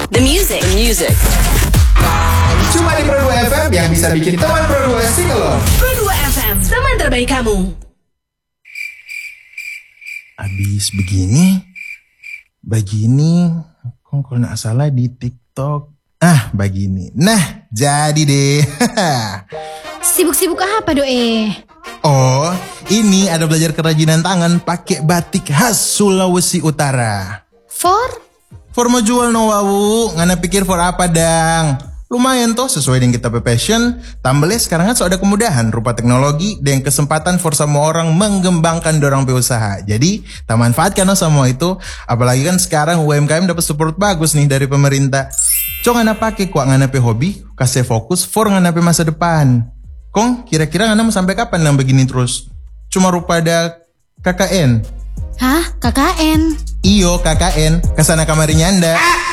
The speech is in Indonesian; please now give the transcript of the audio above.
The music. Cuma di Pro 2 FM yang bisa bikin teman Pro 2 singelong. Pro 2 FM, teman terbaik kamu. Abis begini, kok kalau nggak salah di TikTok. Begini. Nah, jadi deh. Sibuk-sibuk apa Doe? Oh, ini ada belajar kerajinan tangan pakai batik khas Sulawesi Utara. For mau jual no wawu, ngana pikir for apa dang? Lumayan toh sesuai dengan kita passion. Tambahnya sekarang kan ada kemudahan rupa teknologi dan kesempatan for semua orang mengembangkan dorang usaha. Jadi, tak manfaatkan semua itu. Apalagi kan sekarang UMKM dapat support bagus nih dari pemerintah. Cong ngana pakai kok ngana hobi, kasih fokus for ngana masa depan. Kong, kira-kira ngana mau sampai kapan yang begini terus? Cuma rupa ada KKN. Hah? KKN? Iyo KKN, kesana kamarinya Anda.